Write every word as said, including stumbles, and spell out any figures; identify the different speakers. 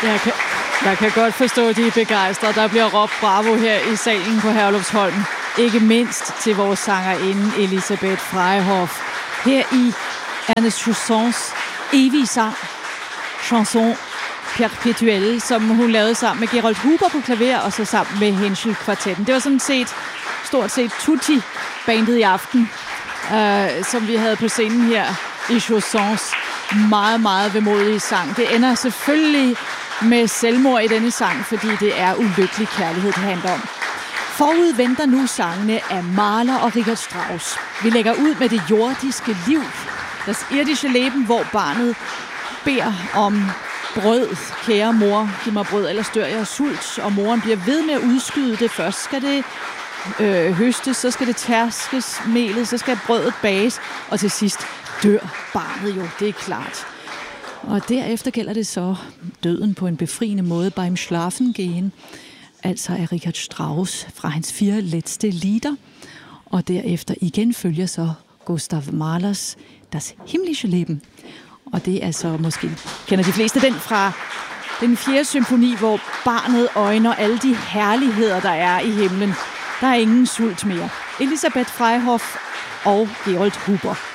Speaker 1: Jeg kan, jeg kan godt forstå, at de er begejstrede. Der bliver råbt bravo her i salen på Herlufsholm. Ikke mindst til vores sangerinde Elisabeth Freyhoff. Her i Ernest Chaussons evige sang, Chanson Perpetuelle, som hun lavede sammen med Gerold Huber på klaver, og så sammen med Henschel-kvartetten. Det var sådan set, stort set Tutti-bandet i aften, øh, som vi havde på scenen her i Chaussons meget, meget vemodige sang. Det ender selvfølgelig med selvmord i denne sang, fordi det er ulykkelig kærlighed, det handler om. Forud venter nu sangene af Mahler og Richard Strauss. Vi lægger ud med det jordiske liv, das irdische Leben, hvor barnet beder om brød. Kære mor, giv mig brød, ellers dør jeg af sult. Og moren bliver ved med at udskyde det. Først skal det øh, høstes, så skal det tærskes melet, så skal brødet bages, og til sidst dør barnet jo, det er klart. Og derefter gælder det så døden på en befriende måde, beim Schlafen gehen, altså af Richard Strauss fra hans fire letzte Lieder. Og derefter igen følger så Gustav Mahlers Das himmlische Leben. Og det er så måske, kender de fleste den fra den fjerde symfoni, hvor barnet øjner alle de herligheder, der er i himlen. Der er ingen sult mere. Elisabeth Freyhoff og Gerold Huber.